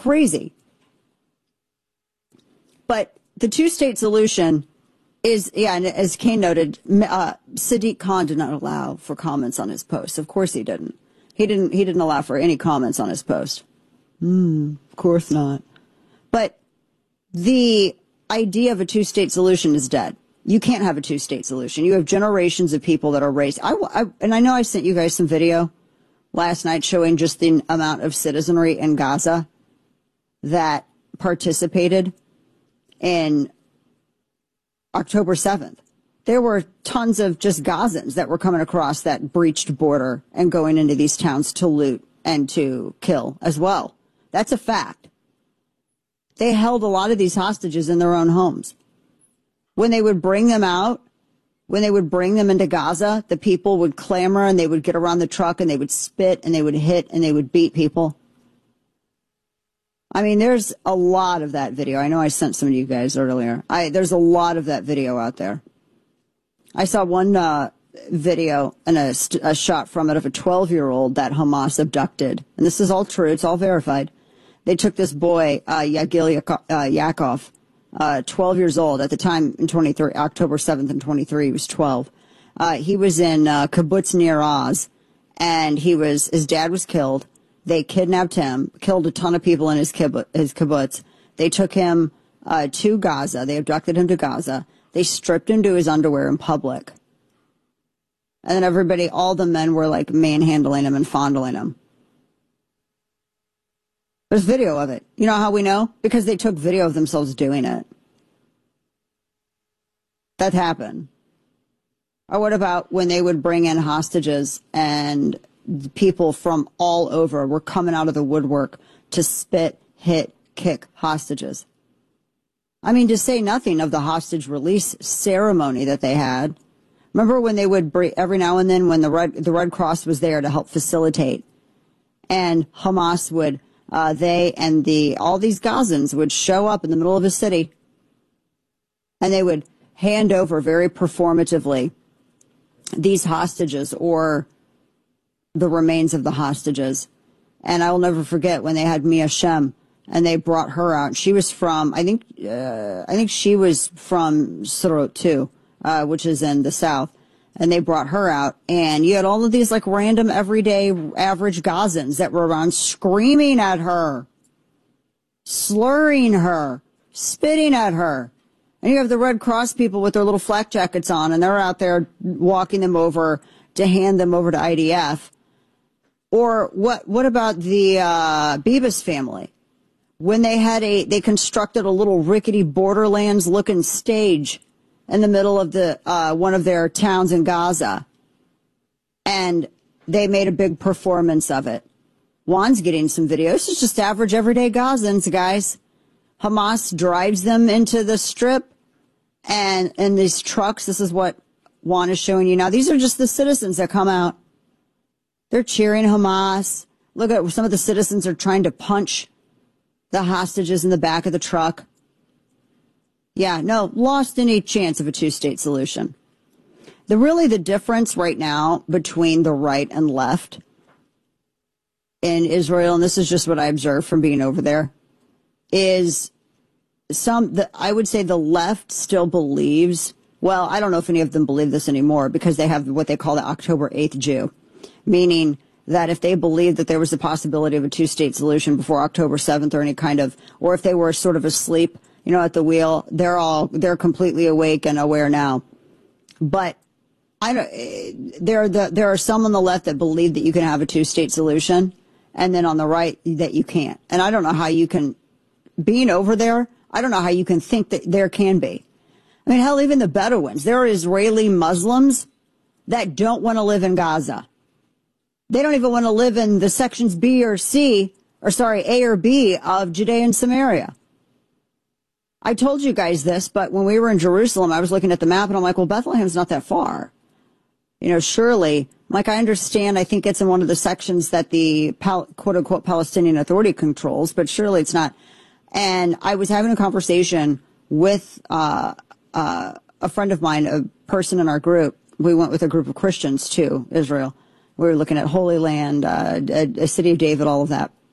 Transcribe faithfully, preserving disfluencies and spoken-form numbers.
crazy. But the two-state solution is, yeah, and as Kane noted, uh, Sadiq Khan did not allow for comments on his post. Of course he didn't. He didn't, he didn't allow for any comments on his post. Hmm, of course not. But the idea of a two-state solution is dead. You can't have a two-state solution. You have generations of people that are raised. I, I, and I know I sent you guys some video last night showing just the amount of citizenry in Gaza that participated in October seventh. There were tons of just Gazans that were coming across that breached border and going into these towns to loot and to kill as well. That's a fact. They held a lot of these hostages in their own homes. When they would bring them out, when they would bring them into Gaza, the people would clamor and they would get around the truck and they would spit and they would hit and they would beat people. I mean, there's a lot of that video. I know I sent some of you guys earlier. I, there's a lot of that video out there. I saw one uh, video and a, a shot from it of a twelve-year-old that Hamas abducted. And this is all true. It's all verified. They took this boy, uh, Yagil Yakov, uh, twelve years old at the time in twenty-three, October seventh and twenty-three. He was twelve. Uh, he was in uh, kibbutz Nir Oz, and he was, his dad was killed. They kidnapped him, killed a ton of people in his kibbutz. His kibbutz. They took him uh, to Gaza. They abducted him to Gaza. They stripped him to his underwear in public. And then everybody, all the men were like manhandling him and fondling him. There's video of it. You know how we know? Because they took video of themselves doing it. That happened. Or what about when they would bring in hostages and people from all over were coming out of the woodwork to spit, hit, kick hostages? I mean, to say nothing of the hostage release ceremony that they had. Remember when they would bring, every now and then when the Red, the Red Cross was there to help facilitate, and Hamas would, uh, they and the, all these Gazans would show up in the middle of a city and they would hand over very performatively these hostages or the remains of the hostages. And I will never forget when they had Mia Shem and they brought her out. She was from, I think, uh, I think she was from Sderot too, uh, which is in the south. And they brought her out, and you had all of these like random everyday average Gazans that were around screaming at her, slurring her, spitting at her. And you have the Red Cross people with their little flak jackets on, and they're out there walking them over to hand them over to I D F. Or what, what about the, uh, Bibas family? When they had a, they constructed a little rickety Borderlands looking stage in the middle of the, uh, one of their towns in Gaza. And they made a big performance of it. Juan's getting some videos. It's just average everyday Gazans, guys. Hamas drives them into the strip and in these trucks. This is what Juan is showing you now. These are just the citizens that come out. They're cheering Hamas. Look at some of the citizens are trying to punch the hostages in the back of the truck. Yeah, no, lost any chance of a two-state solution. The really the difference right now between the right and left in Israel, and this is just what I observed from being over there, is some, the, I would say the left still believes, well, I don't know if any of them believe this anymore because they have what they call the October eighth Jew, meaning that if they believed that there was a possibility of a two-state solution before October seventh or any kind of, or if they were sort of asleep, you know, at the wheel, they're all, they're completely awake and aware now. But I don't, there, the, there are some on the left that believe that you can have a two-state solution, and then on the right that you can't. And I don't know how you can, being over there, I don't know how you can think that there can be. I mean, hell, even the Bedouins, there are Israeli Muslims that don't want to live in Gaza. They don't even want to live in the sections B or C, or sorry, A or B of Judea and Samaria. I told you guys this, but when we were in Jerusalem, I was looking at the map and I'm like, well, Bethlehem's not that far. You know, surely, like I understand, I think it's in one of the sections that the pal- quote unquote Palestinian Authority controls, but surely it's not. And I was having a conversation with, uh, uh, a friend of mine, a person in our group. We went with a group of Christians to Israel. We were looking at Holy Land, uh, a, a city of David, all of that.